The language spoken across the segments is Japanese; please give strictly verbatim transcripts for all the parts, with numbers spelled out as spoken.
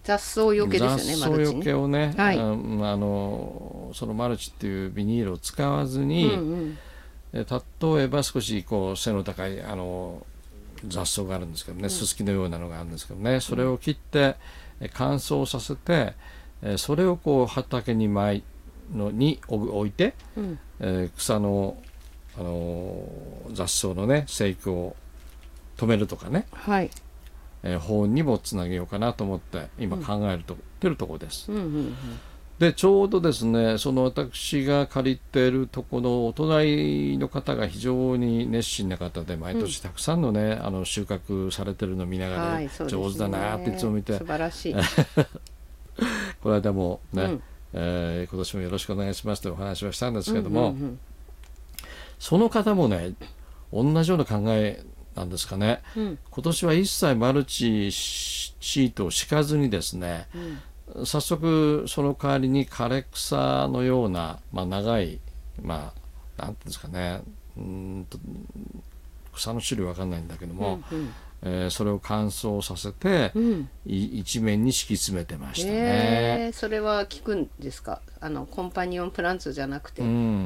雑草よけですよね、 雑草よけをね、 はい、 あのそのマルチっていうビニールを使わずに、うんうん、例えば少しこう背の高いあの雑草があるんですけどね、すすきのようなのがあるんですけどね、それを切って乾燥させて、それをこう畑に巻のに置いて、うん、えー、草の、あのー、雑草のね生育を止めるとかね、はい、えー、保温にもつなげようかなと思って今考えると、うん、てるところです、うんうんうん、でちょうどですね、その私が借りているところのお隣の方が非常に熱心な方で、毎年たくさんのね、うん、あの収穫されてるのを見ながら、はい、上手だなっていつも見て、 素晴らしいこの間もね、うん、えー、今年もよろしくお願いしますというお話をしたんですけども、うんうんうん、その方もね同じような考えなんですかね、うん、今年は一切マルチシートを敷かずにですね、うん、早速その代わりに枯れ草のような、まあ、長い、まあなんていうんですかね、うんと草の種類わかんないんだけども、うんうん、えー、それを乾燥させて、うん、一面に敷き詰めてましたね。 えー、それは効くんですか？あのコンパニオンプランツじゃなくて、うん、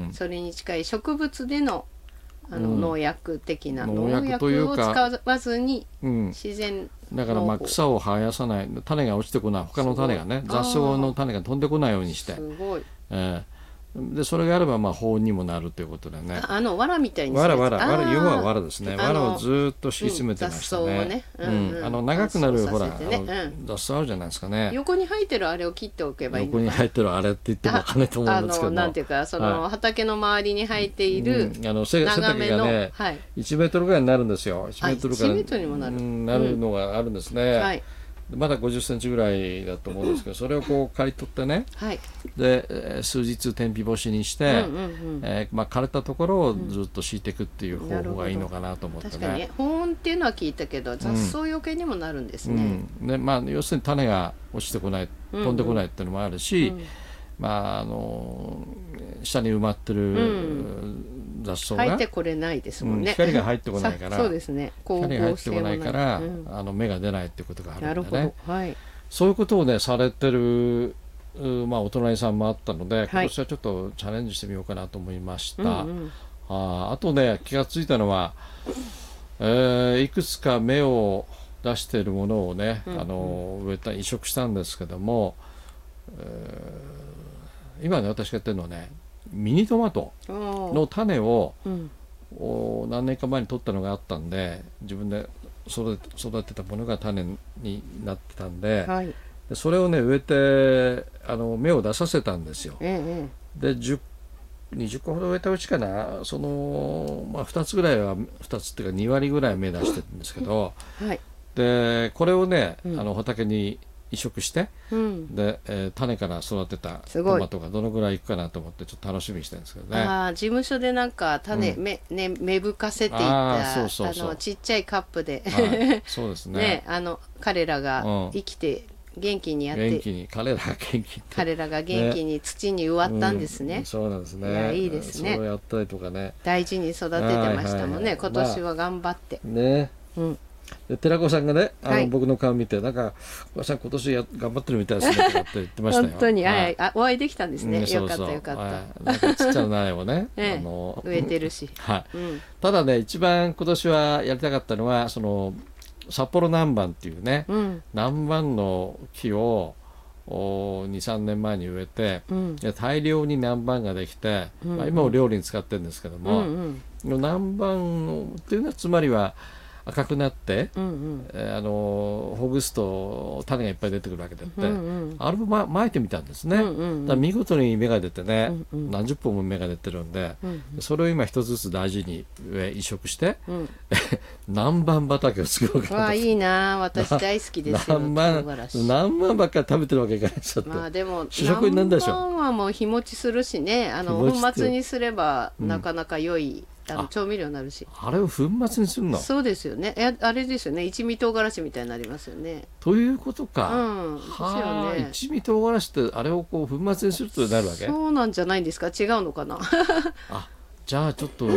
それに近い植物での、あの、うん、農薬的な農薬を使わずに自然、 うん、だからまあ草を生やさない、種が落ちてこない、他の種がね、雑草の種が飛んでこないようにして、 すごい、 えーでそれがあればまあ保温にもなるということでね、 あの藁みたいにわらわらわら要は藁ですね、藁をずっと敷き詰めてましたね、あの長くなるほら、ね、うん、雑草あるじゃないですかね、 横に生えてるあれを切っておけばいいのかな、 横に生えてるあれって言ってもわかんないと思うんですけど、 あのなんていうかその、はい、畑の周りに生えている、 うん、あの背丈がね、はい、いちメートルぐらいになるんですよ、いちメートルからいちメートルにもなる、うん、なるのがあるんですね、うん、はい、まだごじゅっセンチぐらいだと思うんですけど、それをこう刈り取ってね、はい、で数日天日干しにして、うんうんうん、えーまあ、枯れたところをずっと敷いていくっていう方法がいいのかなと思ってね、 確かに保温っていうのは聞いたけど雑草よけにもなるんですね、 うんうん、でまあ、要するに種が落ちてこない、飛んでこないっていうのもあるし、うんうん、まあ、あの下に埋まってる雑草が、 入ってこれないですもんね、 うん、光が入ってこないからそうですね、 光が入ってこないから、うん、あの芽が出ないっていうことがあるんでね、 なるほど、はい、 そういうことをねされてる、まあ、お隣さんもあったので、今年はちょっとチャレンジしてみようかなと思いました、はい、うんうん、あ, あとね気がついたのは、えー、いくつか芽を出しているものをね、うんうん、あの植えた移植したんですけども、えー、今ね私がやってるのはねミニトマトの種を、うん、何年か前に取ったのがあったんで、自分で育て、育てたものが種になってたんで、はい、でそれをね植えてあの芽を出させたんですよ、ええ、でじゅう、にじゅっこほど植えたうちかな、その、まあ、ふたつぐらいはふたつっていうかにわりぐらい芽出してるんですけど、はい、でこれをね、うん、あの畑に移植して、うん、で、えー、種から育てたトマトがどのぐらいいくかなと思ってちょっと楽しみにしてるんですけどね。 あ、事務所でなんか種、うん、芽, ね、芽吹かせていったあそうそうそう、あのちっちゃいカップで、はい、そうですねね、あの彼らが生きて元気にやって、 元気に彼らが元気に彼らが元気に土に植わったんですね、 うん、そうなんですね。 いやいいですね、 そうやったりとかね、 大事に育ててましたもんね、はいはいはい、今年は頑張って、 まあ、ね、うん、で寺子さんがね、あの、はい、僕の顔見てなんかおばさん今年や頑張ってるみたいですねとかって言ってましたよ。 本当に、はい、あお会いできたんですね、うん、よかったよかった、はい、 なんかちっちゃな苗をね、 ええ、 あの植えてるし、 はい、うん、ただね一番今年はやりたかったのはその札幌南蛮っていうね、うん、南蛮の木をにさんねんまえに植えて、うん、で大量に南蛮ができて、うんうん、まあ、今も料理に使ってるんですけども、うんうん、南蛮っていうのはつまりは赤くなって、うんうん、えー、あのほぐすと種がいっぱい出てくるわけでって、うんうん、あれを、ま、巻いてみたんですね、うんうんうん、だから見事に芽が出てね、うんうん、何十本も芽が出てるんで、うんうん、それを今一つずつ大事に移植して、うん、南蛮畑を作ろうかなと。 わあいいな、私大好きですよ。 南蛮南蛮ばっかり食べてるわけいかないですよ、 まあ、でも主食になるんでしょ。 南蛮はもう日持ちするしね、あの粉末にすればなかなか良い、うん、あの調味料になるし、 あれを粉末にするの。 そうですよね、えあれですよね、一味唐辛子みたいになりますよね。 ということか、 うん、 はあ、 ですよね、 一味唐辛子ってあれをこう粉末にするとなるわけ。 そうなんじゃないんですか、違うのかなあ、じゃあちょっと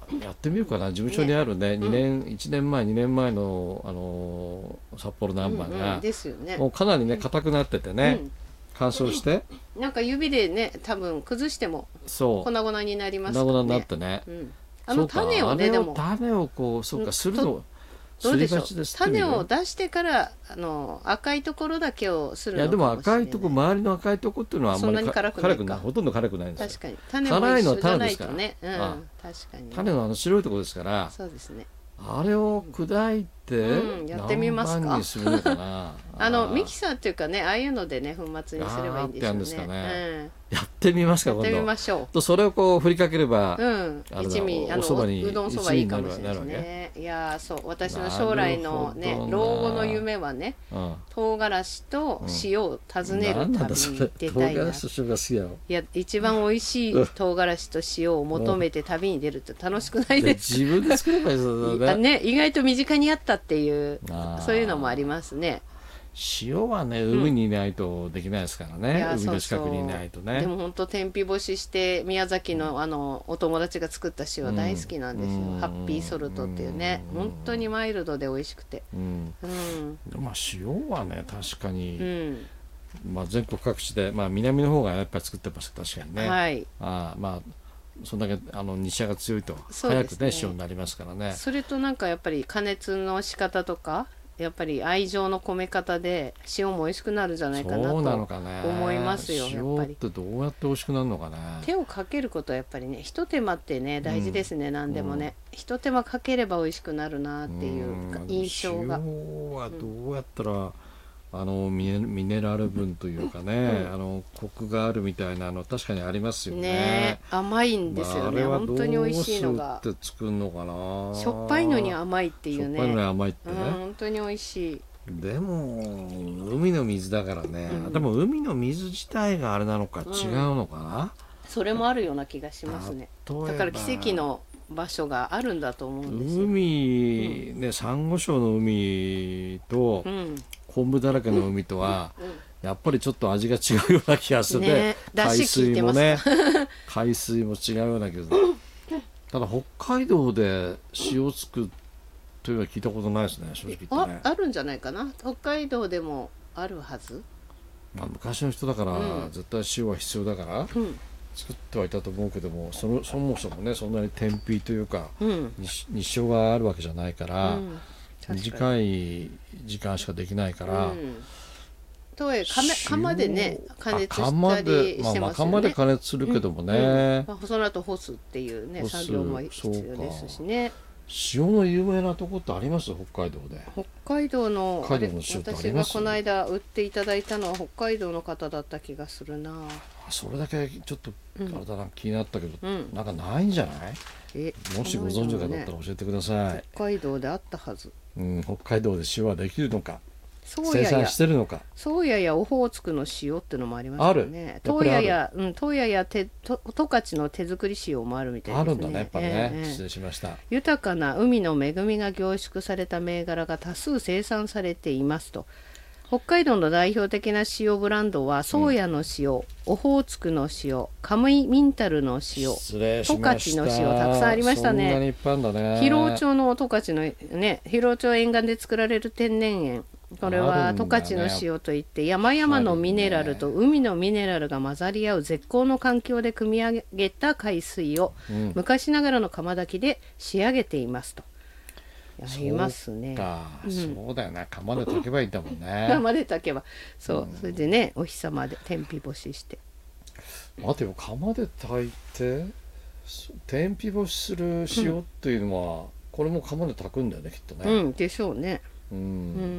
やってみようかな。事務所にあるね、ねにねん、うん、いちねんまえにねんまえの、あのー、札幌南蛮が、うんうんですよね、もうかなりね硬くなっててね、うん、乾燥してなんか指でね多分崩しても粉々になりますからね。 粉々になってね、うん、 あの種をねでも種をこうそうかするのどうでしょう、種を出してからあの赤いところだけをするのかもしれない。 いやでも赤いとこ周りの赤いとこっていうのはあんまりそんなに辛くないか、 辛くない、ほとんど辛くないんですよ。 確かに種も一緒じゃないとね、うん、確かに種のあの白いところですから、 そうですね、 あれを砕いて、 うん、やってみますか。 にするのかなあのミキサーっていうかね、ああいうのでね粉末にすればいいんでしょうね。 ですかね、うん、やってみますか。 やってみましょう。 とそれをこう振りかければ、 うん、一味あのうどんそばいいかもしれないですね。いやそう私の将来のね老後の夢はね、うん、唐辛子と塩を訪ねる旅に出たいな。唐辛子と塩が好きやろ。いや一番美味しい唐辛子と塩を求めて旅に出るって楽しくないですか。 自分で作ればいいですね。ね、意外と身近にあったっていうそういうのもありますね。 塩はね海にいないとできないですからね、うん、海の近くにいないとね。 でも本当天日干しして宮崎のあのお友達が作った塩大好きなんですよ、うん、ハッピーソルトっていうね、うん、本当にマイルドで美味しくて、うんうん、まあ塩はね確かに、うんまあ、全国各地で、まあ、南の方がやっぱり作ってます確かにね、はい、あまあそんだけあの西が強いと早くね塩になりますからね。 それとなんかやっぱり加熱の仕方とかやっぱり愛情の込め方で塩も美味しくなるんじゃないかなと思いますよ。 塩ってどうやって美味しくなるのかね。 手をかけることはやっぱりね、ひと手間ってね大事ですね、うん、何でもね、うん、ひと手間かければ美味しくなるなっていう印象が。 塩はどうやったら、うんあのミネ、ミネラル分というかね、うん、あのコクがあるみたいなの確かにありますよね。ね甘いんですよね、まあ、本当に美味しいのが。 あれはどうして作るのかな。 しょっぱいのに甘いっていうね。 しょっぱいのに甘いってね、 うん、本当に美味しい。 でも海の水だからね、うん、でも海の水自体があれなのか違うのかな、うん、 それもあるような気がしますね。だから奇跡の場所があるんだと思うんですよ。 海、うん、ね、サンゴ礁の海と、うん昆布だらけの海とは、うんうん、やっぱりちょっと味が違うような気がするね。ね海水もね海水も違うような気がするただ北海道で塩つくというのは聞いたことないですね正直言ってね。 あ, あるんじゃないかな、北海道でもあるはず、 まあ、昔の人だから、うん、絶対塩は必要だから、うん、作ってはいたと思うけども そ, のそもそもねそんなに天日というか、うん、日, 日照があるわけじゃないから、うん短い時間しかできないから、うん、 とはいえ釜でね加熱したりしてますよね。まあ、 釜で加熱するけどもね、 うんうん、その後干すっていうね作業も必要ですしね。 塩の有名なとこってあります？北海道で。 北海道の北海道の塩ってあります？私がこの間売っていただいたのは北海道の方だった気がするな。 それだけちょっとあれだな、うん、気になったけど、うん、なんかないんじゃない？えもしご存知の方だったら教えてください。 北海道であったはず。 うん、北海道で塩はできるのか、生産してるのか。 宗谷やオホーツクの塩っていうのもありますよね。東谷やうん東谷や十勝の手作り塩もあるみたいですね。 あるんだねやっぱりね、えー、失礼しました。 豊かな海の恵みが凝縮された銘柄が多数生産されていますと。北海道の代表的な塩ブランドは宗谷の塩、うん、オホーツクの塩、カムイミンタルの塩、十勝の塩たくさんありましたね。 そんなにいっぱいあるんだね。 広尾町の十勝のね広尾町沿岸で作られる天然塩、これは十勝の塩といって山々のミネラルと海のミネラルが混ざり合う絶好の環境で汲み上げた海水を、うん、昔ながらの釜炊きで仕上げていますと。ありますね。 そうか、うん、そうだよね。釜で炊けばいいんだもんね。 釜で炊けばそう、うん、それでねお日様で天日干しして。 待てよ、釜で炊いて天日干しする塩っていうのは、うん、これも釜で炊くんだよねきっとね。 うんでしょうね。 うん、うん、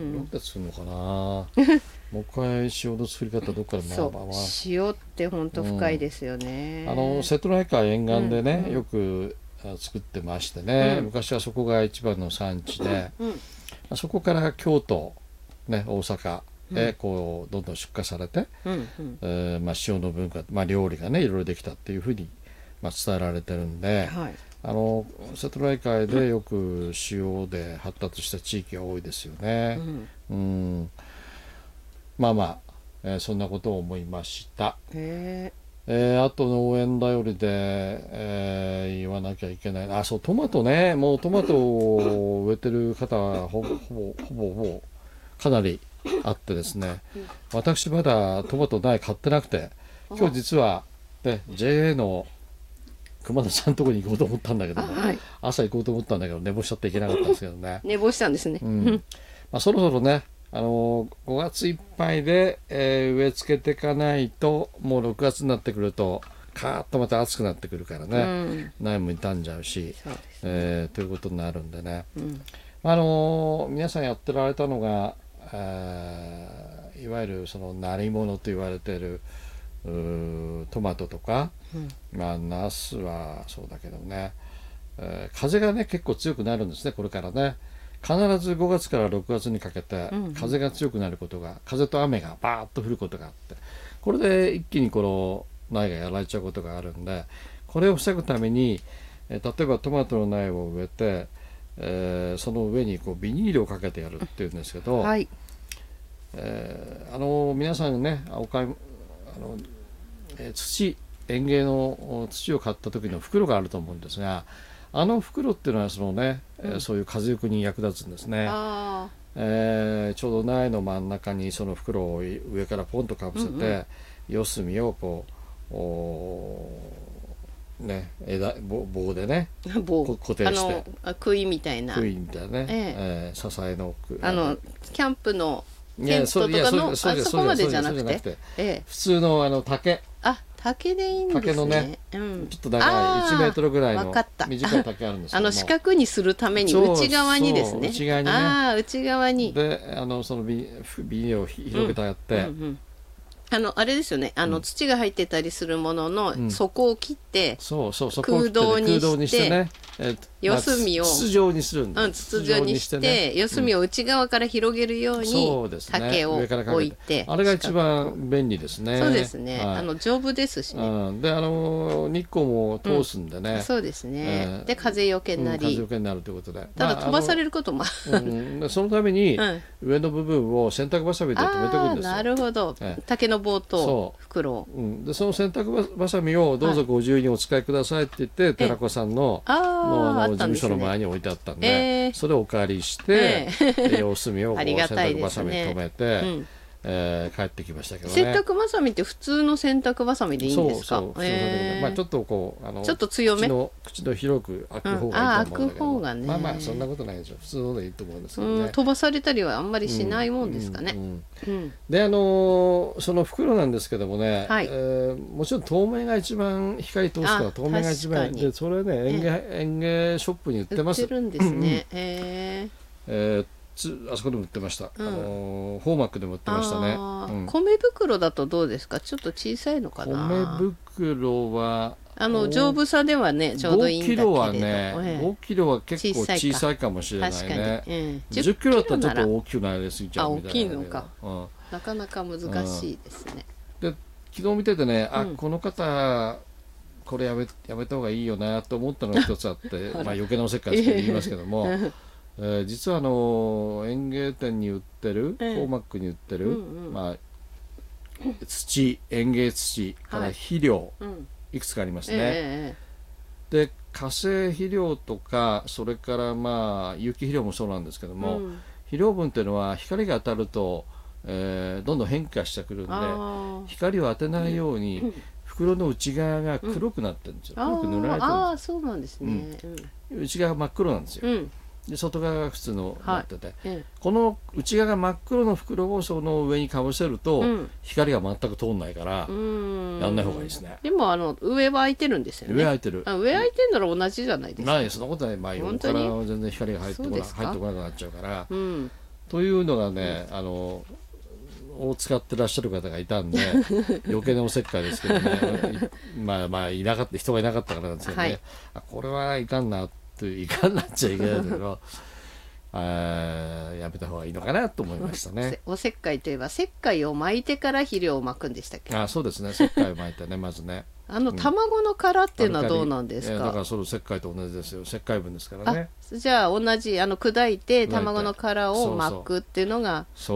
どうやって作るのかなもう一回塩の作り方どっかで学ばな。 塩って本当深いですよね。 うん、あの瀬戸内海沿岸でね、うん、よく作ってましてね、うん、昔はそこが一番の産地で、うん、そこから京都、ね、大阪へこうどんどん出荷されて、うんうんえーまあ、塩の文化、まあ、料理がねいろいろできたっていうふうに、まあ、伝えられてるんで、はい、あの瀬戸内海でよく塩で発達した地域が多いですよね。うんうん、まあまあ、えー、そんなことを思いました。 へーえー、あと農園だよりで、えー、言わなきゃいけない。あ、そう、トマトね。もうトマトを植えてる方はほぼほぼほぼほぼかなりあってですね、私まだトマト苗買ってなくて、今日実は、ね、ジェイエー の熊田さんのところに行こうと思ったんだけど、 はい、 朝行こうと思ったんだけど寝坊しちゃっていけなかったんですけどね。 寝坊したんですね。 うん、まあ、そろそろね、あのー、ごがついっぱいで、えー、植え付けていかないともうろくがつになってくるとカーッとまた暑くなってくるからね、うん、苗も傷んじゃうし、そうですね、えー、ということになるんでね、うん、あのー、皆さんやってられたのが、えー、いわゆるその鳴り物と言われているトマトとか、うん、まあナスはそうだけどね、えー、風がね結構強くなるんですねこれからね。必ずごがつからろくがつにかけて風が強くなることが、うんうん、風と雨がバーッと降ることがあって、これで一気にこの苗がやられちゃうことがあるんで、これを防ぐために、えー、例えばトマトの苗を植えて、えー、その上にこうビニールをかけてやるっていうんですけど、はい、えー、あの皆さんねお買いあの、えー、土園芸の土を買った時の袋があると思うんですが、あの袋っていうのはそのね、うん、そういう風よけに役立つんですね。あ、えー、ちょうど苗の真ん中にその袋を上からポンとかぶせて、うんうん、四隅をこうおね枝棒でね棒固定して、 あの杭みたいな杭みたいなね、えー、支えのあのキャンプのテントとかのあそこまでじゃなくて、 ええ、普通のあの竹、 あ竹でいいんですね。 竹のね、うん、ちょっと長いいちメートルぐらいの短い竹あるんですけども、 あの四角にするために内側にですね。 内側にね。 ああ内側に。 で、あのそのビビニールを広げてやって、うんうんうん、 あのあれですよね。あの、うん、土が入ってたりするものの底を切って、うん、 そうそうそこを切って、ね、空洞にして、空洞にしてね。 えー四隅を、 まあ、筒状にするんだ、 うん、筒状にして、ね、四隅を内側から広げるように、うん、竹を置いて、 あれが一番便利ですね。 そうですね、はい、あの丈夫ですしね、 うん、であの日光も通すんでね、 うん、そうですね、えー、で風よけになり、 うん、風よけになるということで、 ただ飛ばされることも、 まあ、うん、そのために上の部分を洗濯ばさみで留めておくんですよ。 なるほど、えー、竹の棒と袋を、 うん、でその洗濯ばさみをどうぞご自由にお使いくださいって言って、はい、寺子さんのの事務所の前に置いてあったんで、えー、それをお借りして、えー、様子見をこう洗濯ばさみ止めて、うん、えー、帰ってきましたけどね。 洗濯ばさみって普通の洗濯ばさみでいいんですか？ そうそう、えー、まあちょっとこうあのちょっと強め口の口の広く開く方がいいと思うんだけど、うん、 開く方がね、 まあまあそんなことないでしょ、普通のでいいと思うんですけどね、 うん、飛ばされたりはあんまりしないもんですかね。うんうんうん、であのー、その袋なんですけどもね、はい、えー、もちろん透明が一番光通すから透明が一番で、それね園芸、園芸ショップに売ってます。 売ってるんですね。うん、えーえーつあそこでも売ってました、うん、あのホーマックでも売ってましたね、 うん、米袋だとどうですか？ちょっと小さいのかな。 米袋はあの丈夫さではねちょうどいいんだけれど、 ごキロはね、ええ、ごキロは結構小さいかもしれないね。確かに、ええ、じゅっキロだったらちょっと大きくなりすぎちゃうみたいな。 あ、大きいのか、うん、なかなか難しいですね、 うん、で昨日見ててね、あ、うん、この方これやめ、やめた方がいいよなと思ったのが一つあってまあ余計なおせっかいですけど言いますけどもえー、実はあの園芸店に売ってる、えー、ホーマックに売ってる、うんうん、まあ、土園芸土から肥料、はい、いくつかありますね、えー、で化成肥料とかそれからまあ有機肥料もそうなんですけども、うん、肥料分っていうのは光が当たると、えー、どんどん変化してくるんで光を当てないように、うん、袋の内側が黒くなってるんですよ、うん、黒く塗られてるんですよ。 あ、そうなんですね、 うん、内側が真っ黒なんですよ、うん、で外側が普通のなってて、はい、ええ、この内側が真っ黒の袋をその上にかぶせると、うん、光が全く通んないからやんない方がいいですね。 でもあの上は開いてるんですよね。 上開いてる。 あ、上開いてるなら同じじゃないですか。 ない、そんなことない。まあ横から全然光が入ってこな、入ってこなくなっちゃうから、うん、というのがね、うん、あのを使ってらっしゃる方がいたんで余計なおせっかいですけどねまあまあいなかった人がいなかったからなんですけどね、はい、あ、これはいかんなといかんなっちゃいけないんだけどあ、やめた方がいいのかなと思いましたね。 おせっかいといえば石灰を巻いてから肥料を巻くんでしたっけ？ あ、そうですね、石灰を巻いてねまずねあの卵の殻っていうのはどうなんですか？ だからその石灰と同じですよ、石灰分ですからね。 じゃあ同じあの砕いて卵の殻を巻くっていうのが、 そうそう、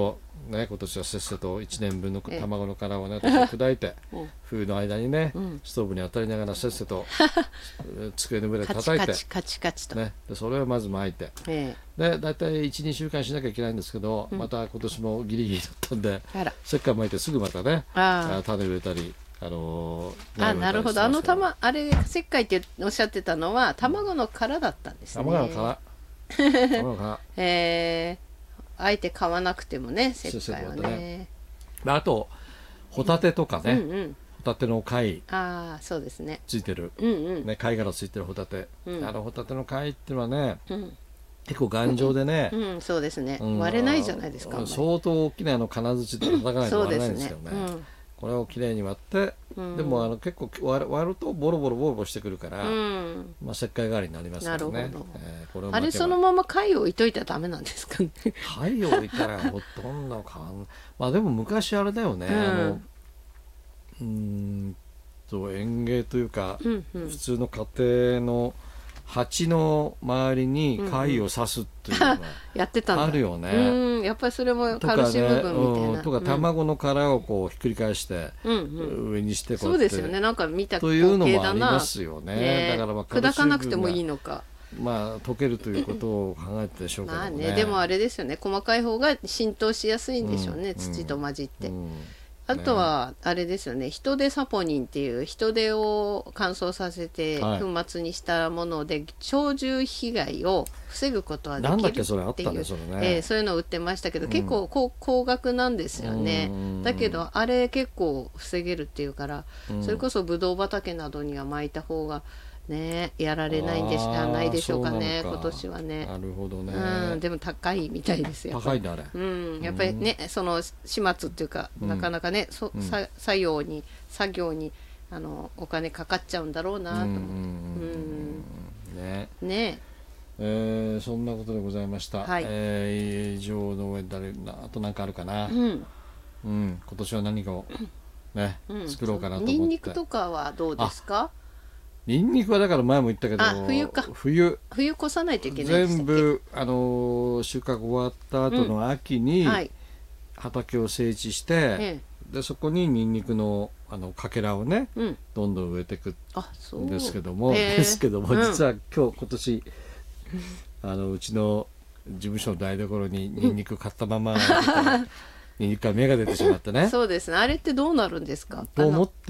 ね、今年はせっせといちねんぶんの卵の殻をね砕いて冬の間にね、うん、ストーブに当たりながらせっせと机の上で叩いてカチカチカチと、 ね、でそれをまず巻いて、ええ、でだいたい いちにしゅうかんしなきゃいけないんですけど、うん、また今年もギリギリだったんでせっか巻いてすぐまたねあ種植えたりあのー、あなるほどあのたまあれ石灰っておっしゃってたのは卵の殻だったんですね。 卵の殻卵の殻えー、あえて買わなくてもね石灰はね、ね、 あとホタテとかね、うんうん、ホタテの貝あそうですねついてる、 うんうんね、貝殻ついてるホタテ、うん、あのホタテの貝っていうのはね、 うん、 結構頑丈でね、 うんうん、そうですね、うん、割れないじゃないですか。 相当大きなあの金槌で叩かないと割れないんですよね。これをきれいに割って、うん、でもあの結構割 る, 割るとボロボロボロボロしてくるから、うんまあ、石灰代わりになりますからね。なるほど、えー、これをあれそのまま貝を置いといたらダメなんですかね。 貝を置いたらほとんど変わんまあでも昔あれだよね、うん、あのうーんと園芸というか、うんうん、普通の家庭の鉢の周りに貝を刺すっていうのがやってたんだあるよね。 うんやっぱりそれもカルシウム分みたいな、 とかね、うん、とか卵の殻をこうひっくり返して上にしてこうやって、うんうん、そうですよねなんか見たというのもありますよね。ねだからまあ砕かなくてもいいのかまあ溶けるということを考えてでしょうけどね。まあねでもあれですよね細かい方が浸透しやすいんでしょうね、うん、土と混じって、うんあとはあれですよねヒトデサポニンっていうヒトデを乾燥させて粉末にしたもので鳥獣被害を防ぐことはできるっていう、なんだっけそれあったねそれね、えー、そういうのを売ってましたけど、うん、結構高、高額なんですよね。だけどあれ結構防げるっていうから、うん、それこそブドウ畑などには巻いた方がねやられないんでしゃないでしょうかね今年はね。 なるほどね、 うん、でも高いみたいですよ。 高いんだあれ、 うん、やっぱりね、うん、その始末っていうか、うん、なかなかねそ、うん、作業に作業にあのお金かかっちゃうんだろうなと思って、うんうんねねえー、そんなことでございました、はいえー、以上の上誰あと何かあるかな、うんうん、今年は何かを、ねうん、作ろうかなと思って。ニンニクとかはどうですか？ ニンニクはだから前も言ったけど冬か冬冬越さないといけないんでしたっけ。 全部、あのー、収穫終わった後の秋に畑を整地して、うんはい、でそこにニンニクのあのかけらをね、うん、どんどん植えていくんですけどもですけども、実は今日今年あのうちの事務所の台所にニンニク買ったままニンニクが芽が出てしまってね。 そうですね。あれってどうなるんですかと思って、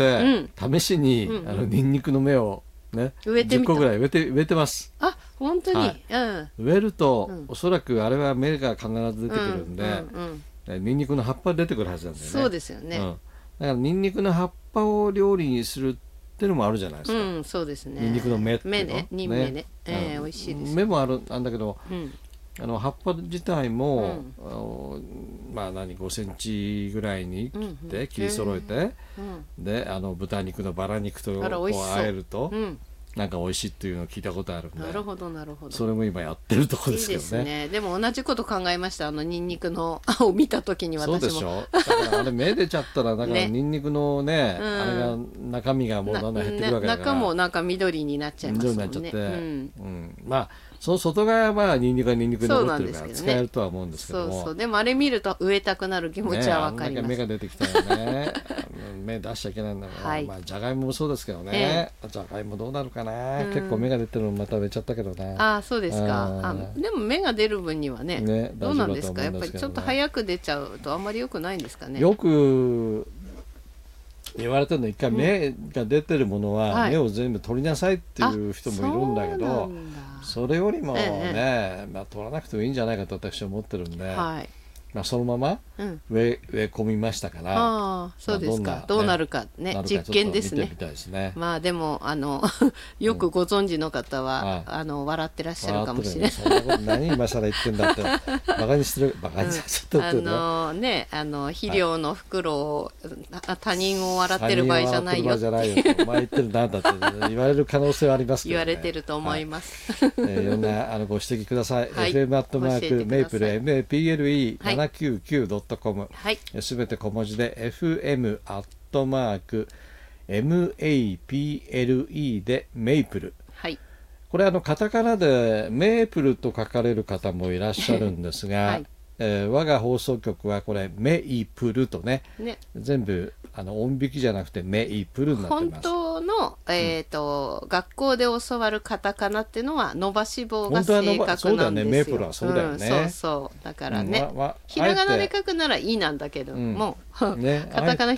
うん、試しに、うんうん、あのニンニクの芽をね、植えてみたじゅっこぐらい植えて植えてます。 あ、本当に、はいうん、 植えると、うん、おそらくあれは芽が必ず出てくるんで、うんうんうん、ニンニクの葉っぱ出てくるはずなんだよね。 そうですよね、うん、 だからニンニクの葉っぱを料理にするっていうのもあるじゃないですか、 うん、そうですね。 ニンニクの芽っていうの芽ね、ニン芽ね、えー、美味しいです。 芽もあるんだけど、うんあの葉っぱ自体も、うん、あのまあ何ごセンチぐらいに切って切り揃えて、うんうん、であの豚肉のバラ肉とこう和えると、うん、なんか美味しいっていうのを聞いたことあるんで。 なるほどなるほど。 それも今やってるところですけどね。いいですね。 でも同じこと考えました。あのニンニクのを見た時に私も。 そうでしょ。だからあれ芽出ちゃったらだからニンニクのね、うん、あれが中身がもうだんだん減ってくるわけだから。 中もなんか緑になっちゃいますもんね。 緑になっちゃって、うんうん、まあ。その外側はまあニンニクはニンニクに残ってるから使えるとは思うんですけども、 そうそうでもあれ見ると植えたくなる気持ちはわかります、 ね、あんだけ芽が出てきたよね芽出しちゃいけないんだから、はいまあ、じゃがいももそうですけどね、えー、じゃがいもどうなるかな、うん、結構芽が出てるのまた植えちゃったけどね。 ああそうですか。あでも芽が出る分には ね, ねどうなんですか。やっぱりちょっと早く出ちゃうとあんまり良くないんですかね。 よく言われてるの一回芽が出てるものは芽を全部取りなさいっていう人もいるんだけど、はい、そ, それよりもね、ええまあ、取らなくてもいいんじゃないかと私は思ってるんで、はいまあ、そのまま植 え,、うん、植え込みましたから。 あそうですか、まあ、ど, ね、どうなるかね実験ですね。 見てみたいですね。 まあでもあのよくご存知の方は、うん、あの笑ってらっしゃるかもしれない。 そんなこと何今更言ってんだってバカにしてるバカにさせちゃったって、ねうん、あのねあの肥料の袋を、はい、他人を笑ってる場合じゃないよっていうお前言ってるなんだって、ね、言われる可能性はありますけど、ね、 言われてると思います、 はいえー、いろんなあのご指摘ください、はい、エフエム アットマークメイプル エムエーピーエルイーななきゅうきゅうドットコム すべて小文字で エフエム アットマーク エムエーピーエルイー でメイプル、はい、これあのカタカナでメープルと書かれる方もいらっしゃるんですが、はいえー、我が放送局はこれメイプルと ね, ね全部あの音引きじゃなくてメイプルになってます。 本当の、えーとうん、学校で教わるカタカナっていうのは伸ばし棒が正確なんですよ。 そうだよね、メイプルはそうだよね、うん、 そうそうだからね、うんまま、ひらがなで書くならいいなんだけども、うんね、カタカナ